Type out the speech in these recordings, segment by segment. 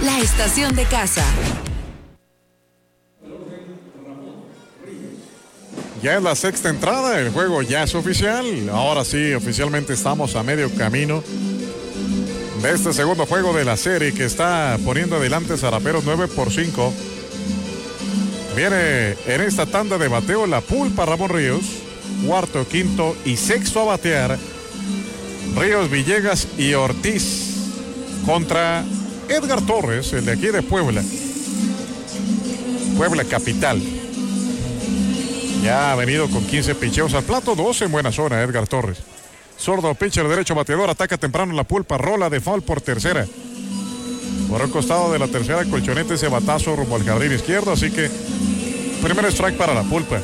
la estación de casa. Ya es la sexta entrada, el juego ya es oficial. Ahora sí, oficialmente estamos a medio camino de este segundo juego de la serie que está poniendo adelante Zaraperos 9-5. Viene en esta tanda de bateo la pulpa Ramón Ríos, cuarto, quinto y sexto a batear Ríos, Villegas y Ortiz contra Edgar Torres, el de aquí de Puebla capital. Ya ha venido con 15 picheos al plato, 12 en buena zona Edgar Torres. Zurdo, pitcher derecho, bateador, ataca temprano la pulpa, rola de foul por tercera. Por el costado de la tercera, Colchonete ese batazo rumbo al jardín izquierdo, así que primer strike para la pulpa.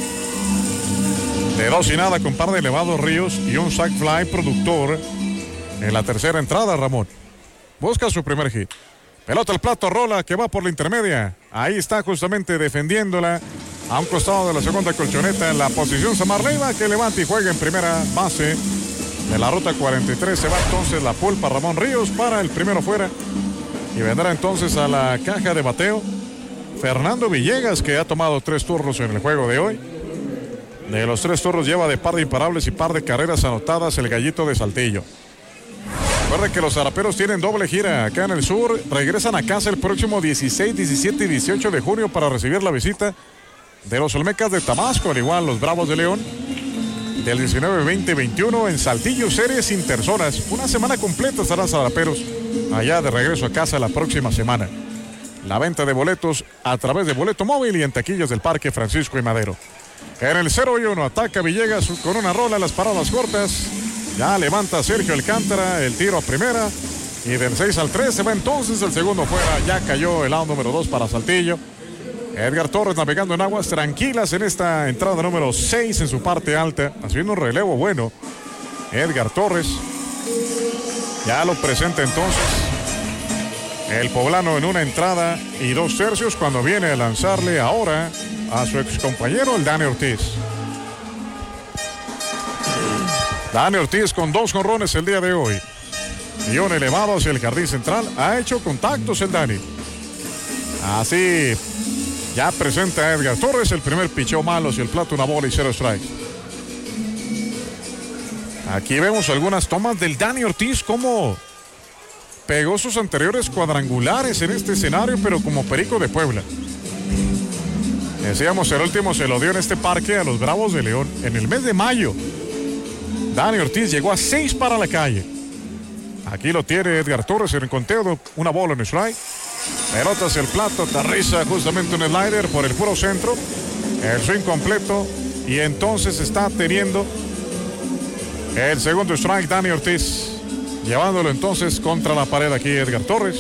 De 2-0 con par de elevados Ríos y un sac fly productor en la tercera entrada, Ramón. Busca su primer hit. Pelota al plato, rola que va por la intermedia. Ahí está justamente defendiéndola. A un costado de la segunda Colchoneta en la posición Samar Leiva, que levanta y juega en primera base de la ruta 43. Se va entonces la pulpa Ramón Ríos para el primero fuera. Y vendrá entonces a la caja de bateo Fernando Villegas, que ha tomado 3 turnos en el juego de hoy. De los 3 turnos lleva de par de imparables y par de carreras anotadas el gallito de Saltillo. Recuerden que los Zaraperos tienen doble gira acá en el sur. Regresan a casa el próximo 16, 17 y 18 de junio para recibir la visita de los Olmecas de Tabasco, al igual los Bravos de León. Del 19, 20, 21 en Saltillo, series interzonas. Una semana completa estarán Zaraperos allá de regreso a casa la próxima semana. La venta de boletos a través de Boleto Móvil y en taquillas del Parque Francisco y Madero. En el 0-1 ataca Villegas con una rola en las paradas cortas. Ya levanta Sergio Alcántara el tiro a primera. Y del 6 al 3 se va entonces el segundo fuera. Ya cayó el out número 2 para Saltillo. Edgar Torres navegando en aguas tranquilas en esta entrada número 6 en su parte alta. Haciendo un relevo bueno. Edgar Torres. Ya lo presenta entonces el poblano en una entrada y 2 tercios cuando viene a lanzarle ahora a su excompañero, el Dani Ortiz. Dani Ortiz con 2 jonrones el día de hoy. Guión elevado hacia el jardín central. Ha hecho contactos el Dani. Así ya presenta a Edgar Torres. El primer picheo malo hacia el plato, una bola y 0 strikes. Aquí vemos algunas tomas del Dani Ortiz, como pegó sus anteriores cuadrangulares en este escenario, pero como Perico de Puebla. Decíamos, el último se lo dio en este parque a los Bravos de León en el mes de mayo. Dani Ortiz llegó a 6 para la calle. Aquí lo tiene Edgar Torres en el conteo, una bola en strike. Pelota hacia el plato, aterriza justamente un slider por el puro centro. El swing completo y entonces está teniendo el segundo strike Dani Ortiz. Llevándolo entonces contra la pared aquí Edgar Torres.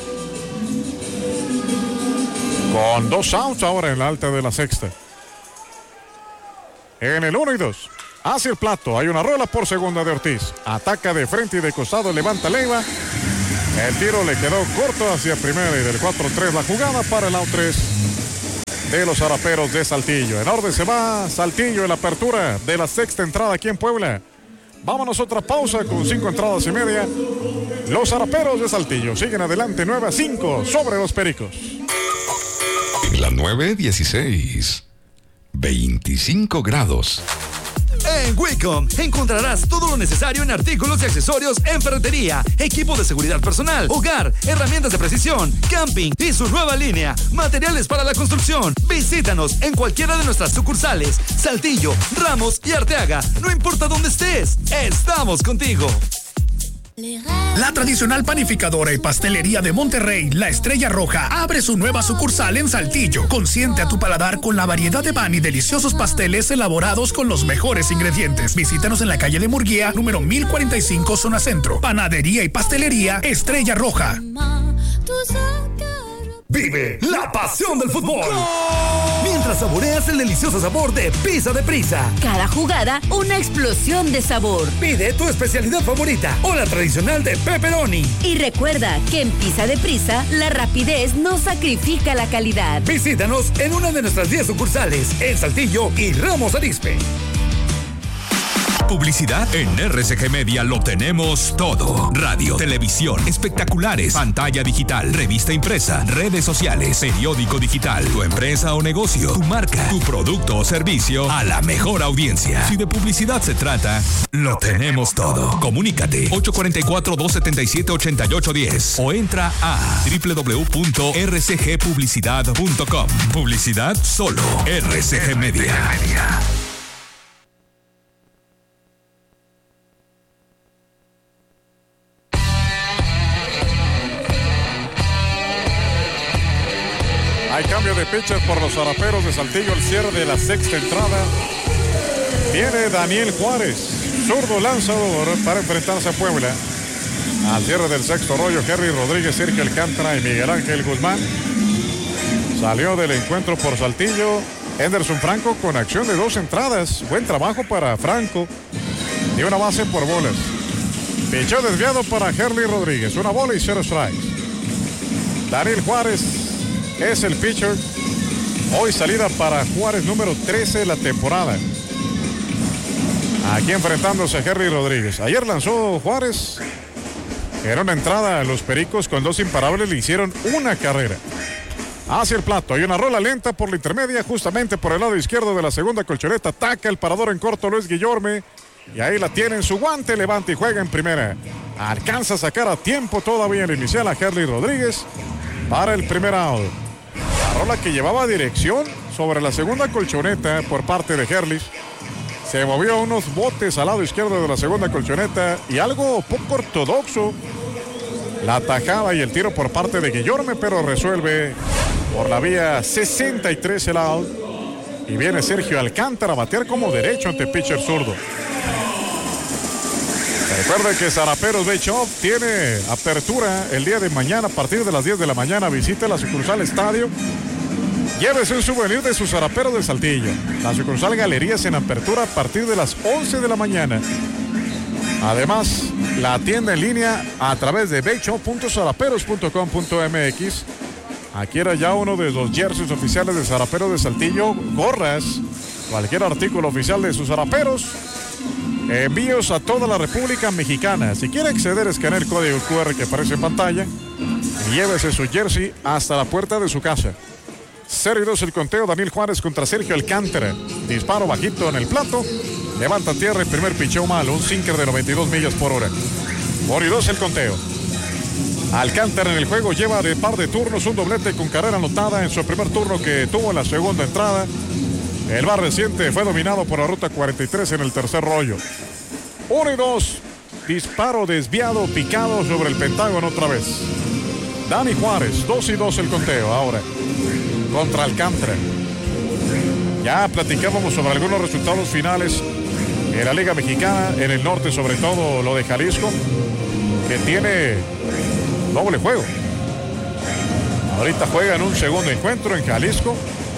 Con 2 outs ahora en la alta de la sexta. En el 1 y 2. Hacia el plato. Hay una rola por segunda de Ortiz. Ataca de frente y de costado. Levanta Leiva. El tiro le quedó corto hacia primera y del 4-3 la jugada para el out 3 de los Zaraperos de Saltillo. En orden se va Saltillo en la apertura de la sexta entrada aquí en Puebla. Vámonos a otra pausa con 5 entradas y media. Los Zaraperos de Saltillo siguen adelante 9-5 sobre los Pericos. En la 9:16, 25 grados. En Wicom encontrarás todo lo necesario en artículos y accesorios en ferretería, equipo de seguridad personal, hogar, herramientas de precisión, camping y su nueva línea, materiales para la construcción. Visítanos en cualquiera de nuestras sucursales, Saltillo, Ramos y Arteaga. No importa dónde estés, estamos contigo. La tradicional panificadora y pastelería de Monterrey, La Estrella Roja, abre su nueva sucursal en Saltillo. Consiente a tu paladar con la variedad de pan y deliciosos pasteles elaborados con los mejores ingredientes. Visítanos en la calle de Murguía, número 1045, zona centro. Panadería y pastelería Estrella Roja. Vive la pasión del fútbol mientras saboreas el delicioso sabor de Pizza de Prisa. Cada jugada, una explosión de sabor. Pide tu especialidad favorita o la tradicional de pepperoni. Y recuerda que en Pizza de Prisa, la rapidez no sacrifica la calidad. Visítanos en una de nuestras 10 sucursales en Saltillo y Ramos Arizpe. publicidad? En RCG Media lo tenemos todo. Radio, televisión, espectaculares, pantalla digital, revista impresa, redes sociales, periódico digital, tu empresa o negocio, tu marca, tu producto o servicio a la mejor audiencia. Si de publicidad se trata, lo tenemos todo. Comunícate 844-277-8810 o entra a www.rcgpublicidad.com. Publicidad solo RCG Media. Hay cambio de pitcher por los Zaraperos de Saltillo, el cierre de la sexta entrada. Viene Daniel Juárez, zurdo lanzador, para enfrentarse a Puebla. Al cierre del sexto rollo, Henry Rodríguez, Sergio Alcántara y Miguel Ángel Guzmán. Salió del encuentro por Saltillo Henderson Franco con acción de 2 entradas. Buen trabajo para Franco. Y una base por bolas. Pichó desviado para Henry Rodríguez. 1 bola y 0 strikes. Daniel Juárez es el pitcher. Hoy salida para Juárez número 13 de la temporada. Aquí enfrentándose a Henry Rodríguez. Ayer lanzó Juárez. Era una entrada a los Pericos con 2 imparables. Le hicieron una carrera. Hacia el plato. Hay una rola lenta por la intermedia. Justamente por el lado izquierdo de la segunda colchoneta. Ataca el parador en corto Luis Guillorme. Y ahí la tiene en su guante. Levanta y juega en primera. Alcanza a sacar a tiempo todavía el inicial a Henry Rodríguez para el primer out. La rola que llevaba dirección sobre la segunda colchoneta por parte de Herlich. Se movió unos botes al lado izquierdo de la segunda colchoneta y algo poco ortodoxo. La atajaba y el tiro por parte de Guillorme, pero resuelve por la vía 63 el out. Y viene Sergio Alcántara a batear como derecho ante pitcher zurdo. Recuerden que Zaraperos Bay Shop tiene apertura el día de mañana a partir de las 10 de la mañana. Visite la sucursal Estadio. Llévese un souvenir de sus Zaraperos de Saltillo. La sucursal Galerías en apertura a partir de las 11 de la mañana. Además, la tienda en línea a través de bayshop.zaraperos.com.mx. Adquiera ya uno de los jerseys oficiales de Zaraperos de Saltillo, gorras, cualquier artículo oficial de sus Zaraperos. Envíos a toda la República Mexicana. Si quiere acceder, escanee el código QR que aparece en pantalla y llévese su jersey hasta la puerta de su casa. 0-2 el conteo. Daniel Juárez contra Sergio Alcántara. Disparo bajito en el plato. Levanta tierra el primer picheo malo. Un sinker de 92 millas por hora. 1-2 el conteo. Alcántara en el juego lleva de par de turnos un doblete con carrera anotada en su primer turno que tuvo en la segunda entrada. El más reciente fue dominado por la ruta 43 en el tercer rollo. 1-2. Disparo desviado, picado sobre el pentágono otra vez. Dani Juárez, 2-2 el conteo ahora contra Alcántara. Ya platicábamos sobre algunos resultados finales en la Liga Mexicana, en el norte, sobre todo lo de Jalisco, que tiene doble juego. Ahorita juegan un segundo encuentro en Jalisco.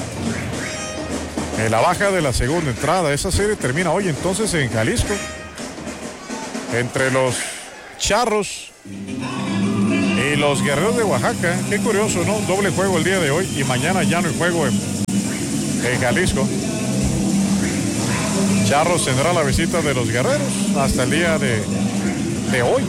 En la baja de la segunda entrada. Esa serie termina hoy entonces en Jalisco. Entre los Charros y los Guerreros de Oaxaca. Qué curioso, ¿no? Doble juego el día de hoy y mañana ya no hay juego en Jalisco. Charros tendrá la visita de los Guerreros hasta el día de hoy.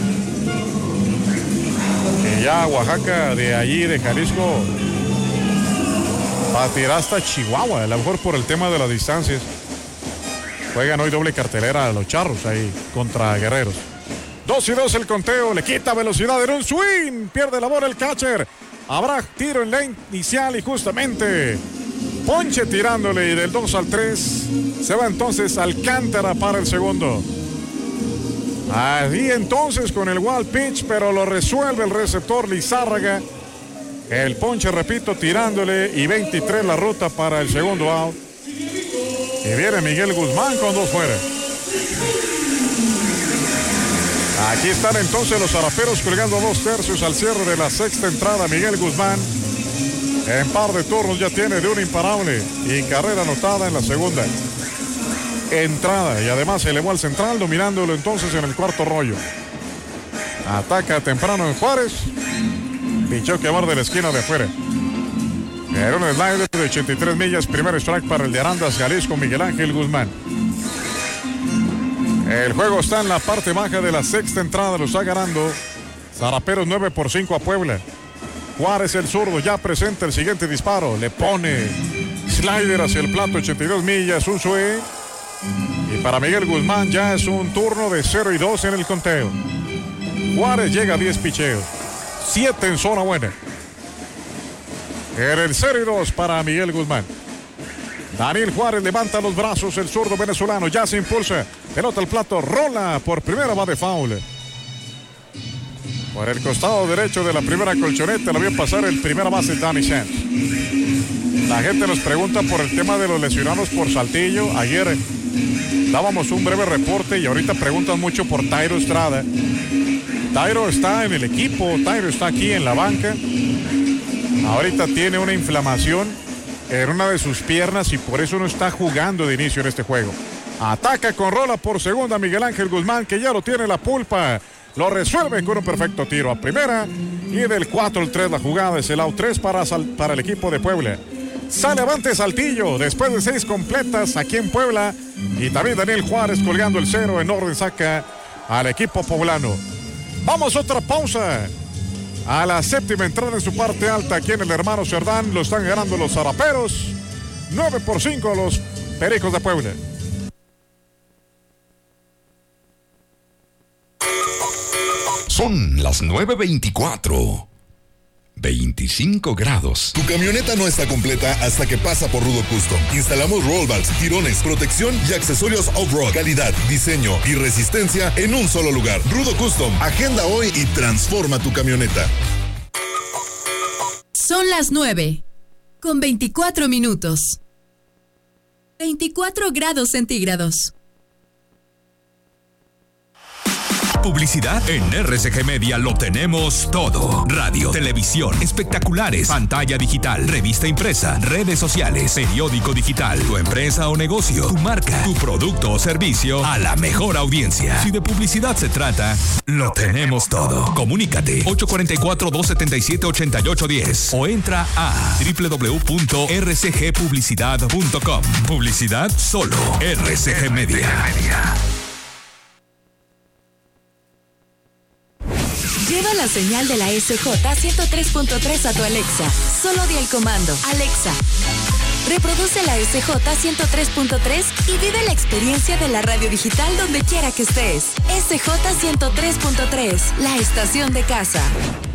Y ya Oaxaca de allí, de Jalisco, va a tirar hasta Chihuahua, a lo mejor por el tema de las distancias. Juegan hoy doble cartelera a los Charros ahí contra Guerreros. 2-2 el conteo, le quita velocidad en un swing, pierde la bola el catcher. Habrá tiro en la inicial y justamente ponche tirándole, y del 2-3 se va entonces Alcántara para el segundo. Ahí entonces con el wild pitch, pero lo resuelve el receptor Lizárraga. El ponche, repito, tirándole, y 23 la ruta para el segundo out. Y viene Miguel Guzmán con 2 fuera. Aquí están entonces los Zaraperos colgando 2/3 al cierre de la sexta entrada. Miguel Guzmán en par de turnos ya tiene de un imparable y carrera anotada en la segunda entrada. Y además se elevó al central, dominándolo entonces en el cuarto rollo. Ataca temprano en Juárez. Pichó que va de la esquina de afuera. Era un slider de 83 millas. Primer strike para el de Arandas, Jalisco, Miguel Ángel Guzmán. El juego está en la parte baja de la sexta entrada. Lo está ganando Zaraperos 9-5 a Puebla. Juárez, el zurdo, ya presenta el siguiente disparo. Le pone slider hacia el plato, 82 millas, un swing. Y para Miguel Guzmán ya es un turno de 0-2 en el conteo. Juárez llega a 10 picheos, 7 en zona buena. En el 0-2 para Miguel Guzmán. Daniel Juárez levanta los brazos, el zurdo venezolano ya se impulsa. Pelota al plato, rola por primera, va de foul. Por el costado derecho de la primera colchoneta la vio pasar el primera base Danny Sands. La gente nos pregunta por el tema de los lesionados por Saltillo. Ayer dábamos un breve reporte y ahorita preguntan mucho por Tairo Estrada. Tairo está en el equipo, Tairo está aquí en la banca. Ahorita tiene una inflamación en una de sus piernas y por eso no está jugando de inicio en este juego. Ataca con rola por segunda Miguel Ángel Guzmán, que ya lo tiene la pulpa. Lo resuelve con un perfecto tiro a primera. Y del 4-3 la jugada es el out 3 para el equipo de Puebla. Sale avante Saltillo después de 6 completas aquí en Puebla. Y también Daniel Juárez colgando el 0 en orden saca al equipo poblano. Vamos a otra pausa. A la séptima entrada en su parte alta aquí en el Hermano Cerdán. Lo están ganando los Zaraperos 9-5 a los Pericos de Puebla. Son las 9:24. 25 grados. Tu camioneta no está completa hasta que pasa por Rudo Custom. Instalamos roll bars, tirones, protección y accesorios off-road. Calidad, diseño y resistencia en un solo lugar. Rudo Custom. Agenda hoy y transforma tu camioneta. Son las 9:24. 24 grados centígrados. Publicidad en RCG Media lo tenemos todo. Radio, televisión, espectaculares, pantalla digital, revista impresa, redes sociales, periódico digital, tu empresa o negocio, tu marca, tu producto o servicio a la mejor audiencia. Si de publicidad se trata, lo tenemos todo. Comunícate 844-277-8810 o entra a www.rcgpublicidad.com. Publicidad solo RCG Media. Lleva la señal de la SJ 103.3 a tu Alexa. Solo di el comando: Alexa, reproduce la SJ 103.3 y vive la experiencia de la radio digital donde quiera que estés. SJ 103.3, la estación de casa.